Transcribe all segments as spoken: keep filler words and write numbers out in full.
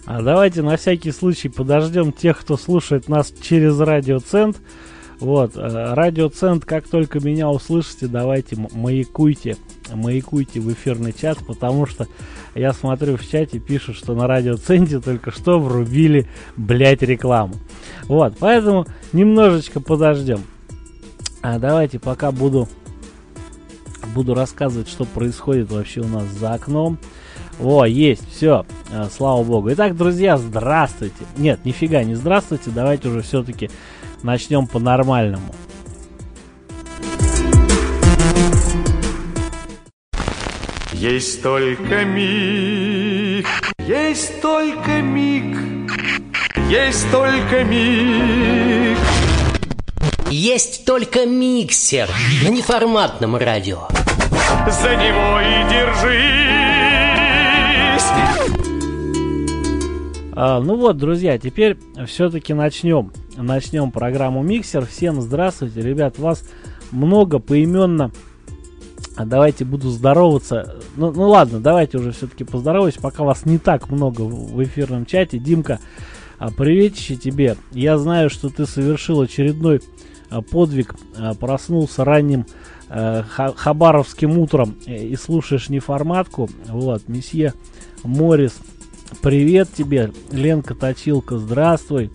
А давайте на всякий случай подождем тех, кто слушает нас через радиоцент. Вот, радиоцент, как только меня услышите, давайте маякуйте, маякуйте в эфирный чат, потому что я смотрю в чате, пишут, что на радиоценте только что врубили, блять, рекламу. Вот, поэтому немножечко подождем. А давайте пока буду, буду рассказывать, что происходит вообще у нас за окном. О, есть, все, слава богу. Итак, друзья, здравствуйте. Нет, нифига не здравствуйте, давайте уже все-таки начнем по-нормальному. Есть только миг, есть только миг, есть только миг. Есть только миксер на неформатном радио. За него и держись. А, ну вот, друзья, теперь все-таки начнем. Начнем программу Миксер. Всем здравствуйте, ребят, вас много поименно. Давайте буду здороваться. Ну, ну ладно, давайте уже все-таки поздороваюсь, пока вас не так много в эфирном чате. Димка, приветище тебе. Я знаю, что ты совершил очередной подвиг, проснулся ранним хабаровским утром и слушаешь неформатку. Вот, месье Морис, привет тебе. Ленка Точилка, здравствуй.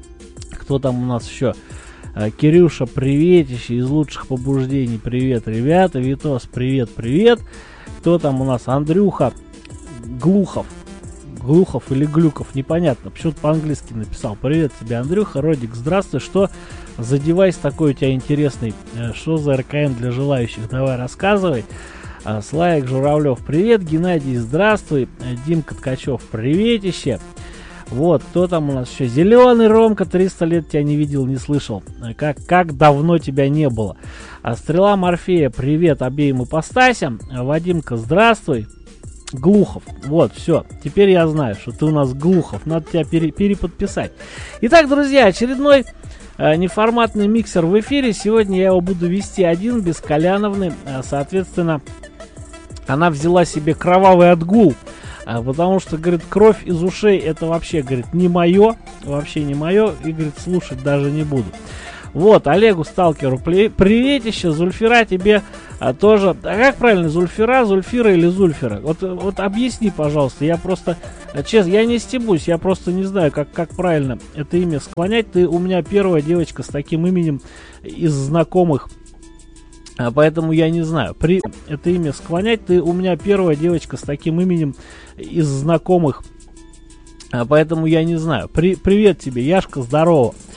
Кто там у нас еще? Кирюша, приветище из лучших побуждений. Привет, ребята. Витос, привет, привет. Кто там у нас? Андрюха Глухов. Глухов или Глюков, непонятно. Почему-то по-английски написал. Привет тебе, Андрюха. Родик, здравствуй. Что за девайс такой у тебя интересный? Что за эр ка эм для желающих? Давай рассказывай. Славик Журавлев, привет. Геннадий, здравствуй. Димка Ткачев, приветище. Вот, кто там у нас еще? Зеленый Ромка, триста лет тебя не видел, не слышал. Как, как давно тебя не было. А Стрела Морфея, привет обеим ипостасям. Вадимка, здравствуй. Глухов, вот, все. Теперь я знаю, что ты у нас Глухов. Надо тебя пере, переподписать. Итак, друзья, очередной э, неформатный миксер в эфире. Сегодня я его буду вести один, без Коляновны. Э, соответственно, она взяла себе кровавый отгул. Потому что, говорит, кровь из ушей это вообще, говорит, не мое, вообще не мое, и, говорит, слушать даже не буду. Вот, Олегу Сталкеру приветище, Зульфира тебе а, тоже. А как правильно, Зульфира, Зульфира или Зульфира? Вот, вот объясни, пожалуйста, я просто, честно, я не стебусь, я просто не знаю, как, как правильно это имя склонять. Ты у меня первая девочка с таким именем из знакомых. А поэтому я не знаю, при это имя склонять. Ты у меня первая девочка с таким именем из знакомых. А поэтому я не знаю. При, привет тебе, Яшка, здорово.